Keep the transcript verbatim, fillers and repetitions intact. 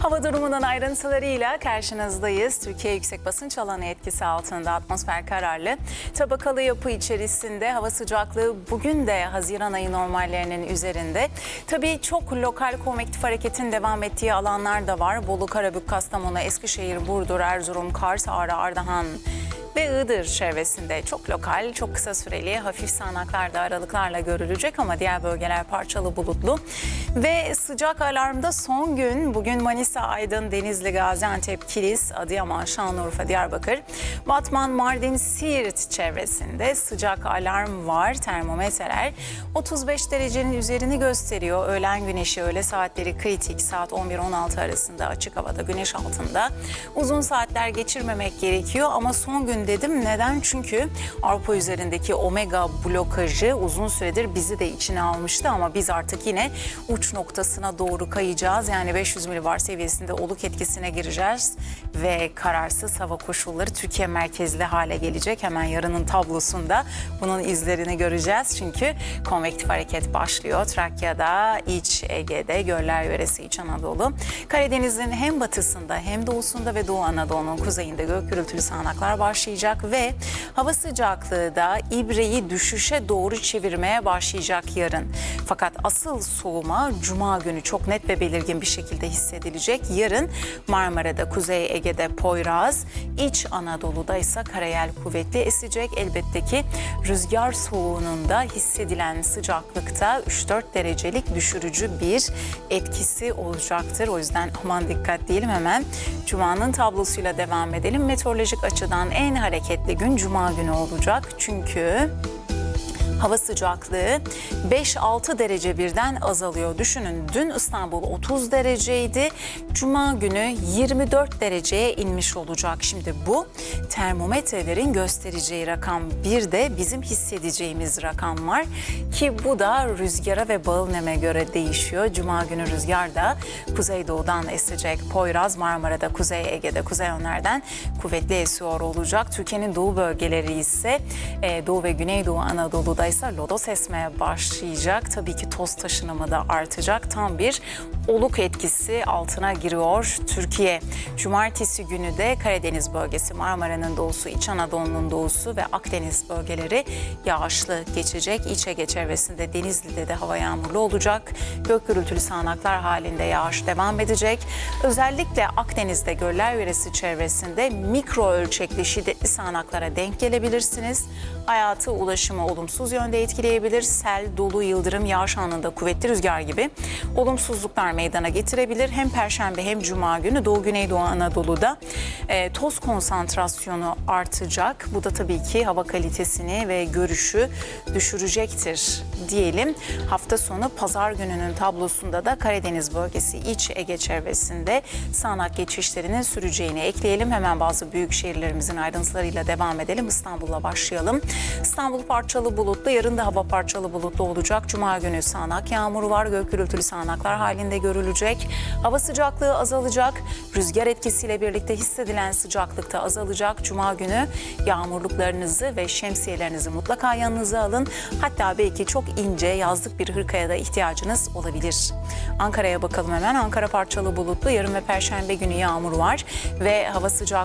Hava durumunun ayrıntılarıyla karşınızdayız. Türkiye yüksek basınç alanı etkisi altında, atmosfer kararlı. Tabakalı yapı içerisinde hava sıcaklığı bugün de Haziran ayı normallerinin üzerinde. Tabii çok lokal konvektif hareketin devam ettiği alanlar da var. Bolu, Karabük, Kastamonu, Eskişehir, Burdur, Erzurum, Kars, Ağrı, Ardahan ve Iğdır çevresinde çok lokal, çok kısa süreli hafif sağanaklar da aralıklarla görülecek ama diğer bölgeler parçalı bulutlu. Ve sıcak alarmda son gün bugün Manisa, Aydın, Denizli, Gaziantep, Kilis, Adıyaman, Şanlıurfa, Diyarbakır, Batman, Mardin, Siirt çevresinde sıcak alarm var. Termometreler otuz beş derecenin üzerini gösteriyor. Öğlen güneşi, öğle saatleri kritik, saat on bir on altı arasında açık havada güneş altında. Uzun saatler geçirmemek gerekiyor ama son gün dedim. Neden? Çünkü Avrupa üzerindeki omega blokajı uzun süredir bizi de içine almıştı ama biz artık yine uç noktasına doğru kayacağız. Yani beş yüz milibar seviyesinde oluk etkisine gireceğiz ve kararsız hava koşulları Türkiye merkezli hale gelecek. Hemen yarının tablosunda bunun izlerini göreceğiz. Çünkü konvektif hareket başlıyor. Trakya'da, İç Ege'de, Göller Yöresi, İç Anadolu, Karadeniz'in hem batısında hem doğusunda ve Doğu Anadolu'nun kuzeyinde gök gürültülü sağanaklar başlayacak ve hava sıcaklığı da ibreyi düşüşe doğru çevirmeye başlayacak yarın. Fakat asıl soğuma Cuma günü çok net ve belirgin bir şekilde hissedilecek. Yarın Marmara'da, Kuzey Ege'de Poyraz, İç Anadolu'da ise karayel kuvvetli esecek. Elbette ki rüzgar soğuğunun da hissedilen sıcaklıkta üç dört derecelik düşürücü bir etkisi olacaktır. O yüzden aman dikkat diyelim, hemen Cuma'nın tablosuyla devam edelim. Meteorolojik açıdan en hareketli gün Cuma günü olacak. Çünkü hava sıcaklığı beş altı derece birden azalıyor. Düşünün, dün İstanbul otuz dereceydi. Cuma günü yirmi dört dereceye inmiş olacak. Şimdi bu termometrelerin göstereceği rakam, bir de bizim hissedeceğimiz rakam var ki bu da rüzgara ve bağıl neme göre değişiyor. Cuma günü rüzgar da kuzeydoğudan esecek. Poyraz, Marmara'da, Kuzey Ege'de, kuzey yönlerden kuvvetli esiyor olacak. Türkiye'nin doğu bölgeleri ise Doğu ve Güneydoğu Anadolu'da ise lodos esmeye başlayacak. Tabii ki toz taşınımı da artacak. Tam bir oluk etkisi altına giriyor Türkiye. Cumartesi günü de Karadeniz bölgesi, Marmara'nın doğusu, İç Anadolu'nun doğusu ve Akdeniz bölgeleri yağışlı geçecek. İç Ege çevresinde, Denizli'de de hava yağmurlu olacak. Gök gürültülü sağanaklar halinde yağış devam edecek. Özellikle Akdeniz'de, Göller Yöresi çevresinde mikro ölçekli şiddetli sağanaklara denk gelebilirsiniz. Hayatı, ulaşımı olumsuz yönde etkileyebilir. Sel, dolu, yıldırım, yağış anında kuvvetli rüzgar gibi olumsuzluklar meydana getirebilir. Hem Perşembe hem Cuma günü Doğu Güneydoğu Anadolu'da e, toz konsantrasyonu artacak. Bu da tabii ki hava kalitesini ve görüşü düşürecektir diyelim. Hafta sonu Pazar gününün tablosunda da Karadeniz bölgesi, İç Ege çevresinde sağanak geçişlerinin süreceğini ekleyelim. Hemen bazı büyük şehirlerimizin ayrıntılarıyla devam edelim. İstanbul'la başlayalım. İstanbul parçalı bulutlu, yarın da hava parçalı bulutlu olacak. Cuma günü sağanak yağmur var, gök gürültülü sağanaklar halinde görülecek. Hava sıcaklığı azalacak, rüzgar etkisiyle birlikte hissedilen sıcaklık da azalacak. Cuma günü yağmurluklarınızı ve şemsiyelerinizi mutlaka yanınıza alın. Hatta belki çok ince yazlık bir hırkaya da ihtiyacınız olabilir. Ankara'ya bakalım hemen. Ankara parçalı bulutlu, yarın ve Perşembe günü yağmur var ve hava sıcaklığı